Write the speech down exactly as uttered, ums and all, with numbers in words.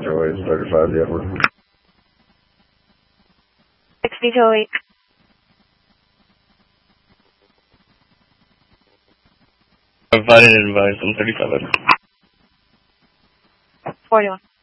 oh eight, thirty-five, the Edward. sixty to oh eight. Provided advice on thirty-five. forty-one.